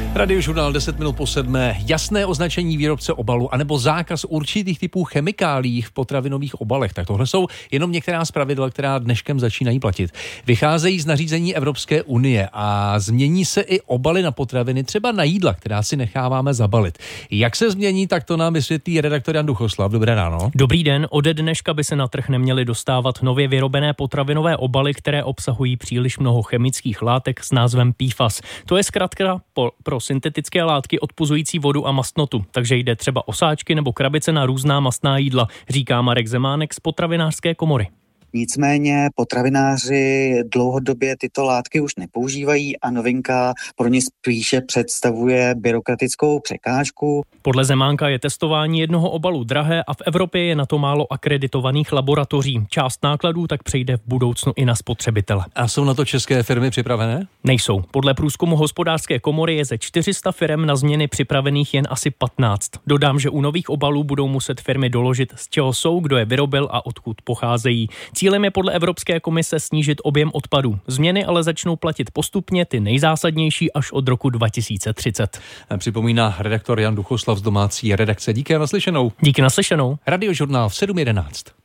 Radiožurnál 10 minut po 7. Jasné označení výrobce obalu anebo zákaz určitých typů chemikálií v potravinových obalech. Tak tohle jsou jenom některá z pravidel, která dneškem začínají platit. Vycházejí z nařízení Evropské unie a změní se i obaly na potraviny, třeba na jídla, která si necháváme zabalit. Jak se změní, tak to nám vysvětlí redaktor Jan Duchoslav. Dobré ráno. Dobrý den. Ode dneška by se na trh neměly dostávat nově vyrobené potravinové obaly, které obsahují příliš mnoho chemických látek s názvem PFAS. To je zkratka pro syntetické látky odpuzující vodu a mastnotu, takže jde třeba o sáčky nebo krabice na různá mastná jídla, říká Marek Zemánek z Potravinářské komory. Nicméně potravináři dlouhodobě tyto látky už nepoužívají a novinka pro ně spíše představuje byrokratickou překážku. Podle Zemánka je testování jednoho obalu drahé a v Evropě je na to málo akreditovaných laboratoří. Část nákladů tak přejde v budoucnu i na spotřebitele. A jsou na to české firmy připravené? Nejsou. Podle průzkumu Hospodářské komory je ze 400 firem na změny připravených jen asi 15. Dodám, že u nových obalů budou muset firmy doložit, z čeho jsou, kdo je vyrobil a odkud pocházejí. Cílem je podle Evropské komise snížit objem odpadů. Změny ale začnou platit postupně, ty nejzásadnější až od roku 2030. Připomíná redaktor Jan Duchoslav z domácí redakce. Díky a naslyšenou. Díky naslyšenou. Radiožurnál v 7:11.